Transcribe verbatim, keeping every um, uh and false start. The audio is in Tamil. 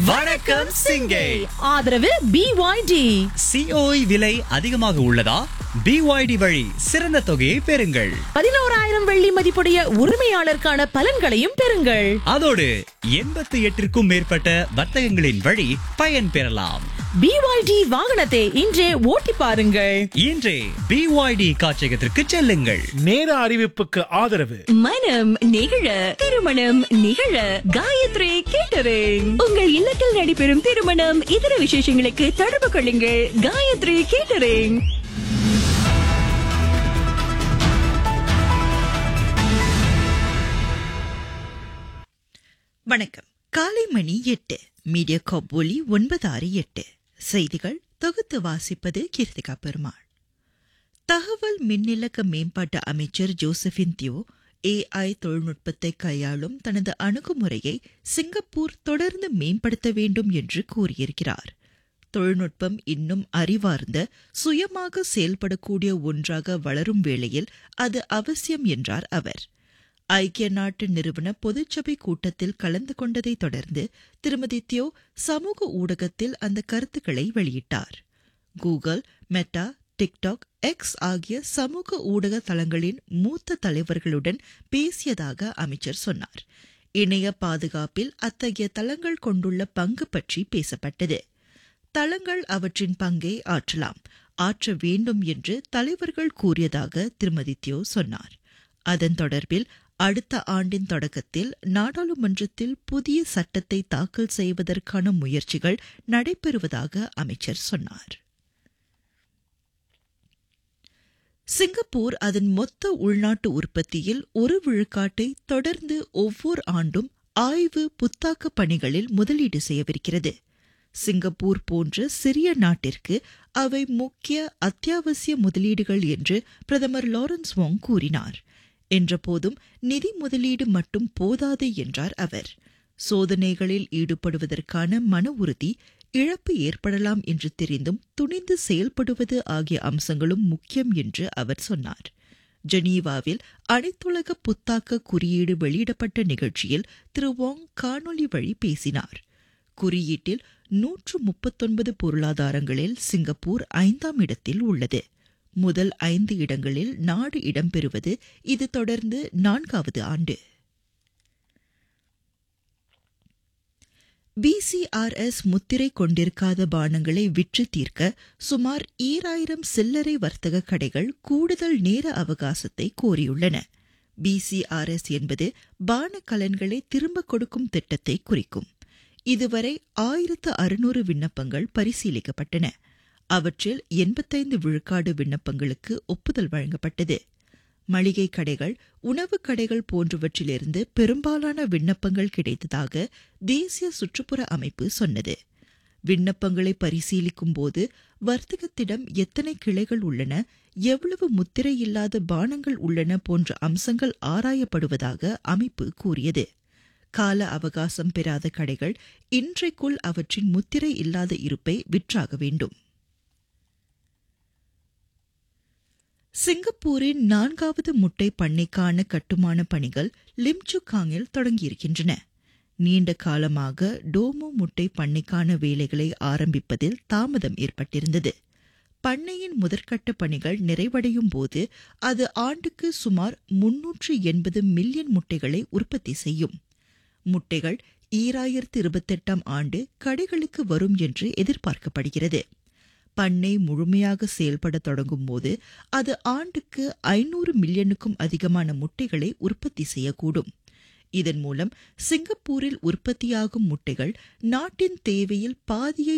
வணக்கம் சிங்கை. ஆதரவு பி ஒய் டி. சிஓஇ விலை அதிகமாக உள்ளதா? பி ஒய் டி வழி சிறந்த தொகையை பெறுங்கள். பதினோராயிரம் வெள்ளி மதிப்புடைய உரிமையாளருக்கான பலன்களையும் பெறுங்கள். அதோடு எண்பத்தி எட்டிற்கும் மேற்பட்ட வர்த்தகங்களின் வழி பயன் பெறலாம். பி ஒய் டி வாகனத்தை இன்றே ஓட்டி பாருங்கள். இன்றே பி ஒய் டி காட்சியகத்திற்கு செல்லுங்கள். நேர அறிவிப்புக்கு ஆதரவு மனம் நிகழ திருமணம் நிகழ காயத்ரி கேட்டரிங். உங்கள் இல்லத்தில் நடைபெறும் திருமணம் இதர விசேஷங்களுக்கு தொடர்பு கொள்ளுங்கள். காயத்ரி கேட்டரிங். வணக்கம். காலை மணி எட்டு. மீடியா காப் ஒலி ஒன்பது ஆறு எட்டு. செய்திகள் தொகுத்து வாசிப்பது கீர்த்திகா பெருமாள். தகவல் மின்னிலக்க மேம்பாட்டு அமைச்சர் ஜோசபின் தியோ ஏஐ தொழில்நுட்பத்தை கையாளும் தனது அணுகுமுறையை சிங்கப்பூர் தொடர்ந்து மேம்படுத்த வேண்டும் என்று கூறியிருக்கிறார். தொழில்நுட்பம் இன்னும் அறிவார்ந்த சுயமாக செயல்படக்கூடிய ஒன்றாக வளரும் வேளையில் அது அவசியம் என்றார் அவர். ஐக்கிய நாட்டு நிறுவன பொதுச்சபை கூட்டத்தில் கலந்து கொண்டதை தொடர்ந்து திருமதி தியோ சமூக ஊடகத்தில் அந்த கருத்துக்களை வெளியிட்டார். கூகுள், மெட்டா, டிக்டாக், எக்ஸ் ஆகிய சமூக ஊடக தளங்களின் மூத்த தலைவர்களுடன் பேசியதாக அமைச்சர் சொன்னார். இணைய பாதுகாப்பில் அத்தகைய தளங்கள் கொண்டுள்ள பங்கு பற்றி பேசப்பட்டது. தளங்கள் அவற்றின் பங்கை ஆற்றலாம், ஆற்ற வேண்டும் என்று தலைவர்கள் கூறியதாக திருமதி தியோ சொன்னார். அதன் தொடர்பில் அடுத்த ஆண்டின் தொடக்கத்தில் நாடாளுமன்றத்தில் புதிய சட்டத்தை தாக்கல் செய்வதற்கான முயற்சிகள் நடைபெறுவதாக அமைச்சர் சொன்னார். சிங்கப்பூர் அதன் மொத்த உள்நாட்டு உற்பத்தியில் ஒரு விழுக்காட்டை தொடர்ந்து ஒவ்வொரு ஆண்டும் ஆய்வு புத்தாக்க பணிகளில் முதலீடு செய்யவிருக்கிறது. சிங்கப்பூர் போன்ற சிறிய நாட்டிற்கு அவை முக்கிய அத்தியாவசிய முதலீடுகள் என்று பிரதமர் லாரன்ஸ் வாங் கூறினார். என்றபோதும் நிதி முதலீடு மட்டும் போதாது என்றார் அவர். சோதனைகளில் ஈடுபடுவதற்கான மன உறுதி, இழப்பு ஏற்படலாம் என்று தெரிந்தும் துணிந்து செயல்படுவது ஆகிய அம்சங்களும் முக்கியம் என்று அவர் சொன்னார். ஜெனீவாவில் அனைத்துலக புத்தாக்க குறியீடு வெளியிடப்பட்ட நிகழ்ச்சியில் திரு வாங் காணொலி வழி பேசினார். குறியீட்டில் நூற்று முப்பத்தொன்பது பொருளாதாரங்களில் சிங்கப்பூர் ஐந்தாம் இடத்தில் உள்ளது. முதல் ஐந்து இடங்களில் நாடு இடம்பெறுவது இது தொடர்ந்து நான்காவது ஆண்டு. பிசிஆர்எஸ் முத்திரை கொண்டிருக்காத பானங்களை விற்று தீர்க்க சுமார் ஈராயிரம் சில்லறை வர்த்தக கடைகள் கூடுதல் நேர அவகாசத்தை கோரியுள்ளன. பிசிஆர்எஸ் என்பது பான கலன்களை திரும்ப கொடுக்கும் திட்டத்தை குறிக்கும். இதுவரை ஆயிரத்து அறுநூறு விண்ணப்பங்கள் பரிசீலிக்கப்பட்டன. அவற்றில் எண்பத்தைந்து விழுக்காடு விண்ணப்பங்களுக்கு ஒப்புதல் வழங்கப்பட்டது. மளிகை கடைகள், உணவுக் கடைகள் போன்றவற்றிலிருந்து பெரும்பாலான விண்ணப்பங்கள் கிடைத்ததாக தேசிய சுற்றுப்புற அமைப்பு சொன்னது. விண்ணப்பங்களை பரிசீலிக்கும் போது வர்த்தகத்திடம் எத்தனை கிளைகள் உள்ளன, எவ்வளவு முத்திரை இல்லாத பானங்கள் உள்ளன போன்ற அம்சங்கள் ஆராயப்படுவதாக அமைப்பு கூறியது. கால அவகாசம் பெறாத கடைகள் இன்றைக்குள் அவற்றின் முத்திரை இல்லாத இருப்பை விற்றாக வேண்டும். சிங்கப்பூரின் நான்காவது முட்டை பண்ணைக்கான கட்டுமான பணிகள் லிம் சு காங்கில் தொடங்கியிருக்கின்றன. நீண்ட காலமாக டோமோ முட்டை பண்ணைக்கான வேலைகளை ஆரம்பிப்பதில் தாமதம் ஏற்பட்டிருந்தது. பண்ணையின் முதற்கட்ட பணிகள் நிறைவடையும் போது அது ஆண்டுக்கு சுமார் முன்னூற்று எண்பது மில்லியன் முட்டைகளை உற்பத்தி செய்யும். முட்டைகள் ஈராயிரத்து இருபத்தெட்டாம் ஆண்டு கடைகளுக்கு வரும் என்று எதிர்பார்க்கப்படுகிறது. பண்ணை முழுமையாக செயல்பட தொடங்கும் போது அது ஆண்டுக்கு ஐநூறு மில்லியனுக்கும் அதிகமான முட்டைகளை உற்பத்தி செய்யக்கூடும். இதன் மூலம் சிங்கப்பூரில் உற்பத்தியாகும் முட்டைகள் நாட்டின் தேவையில் பாதியை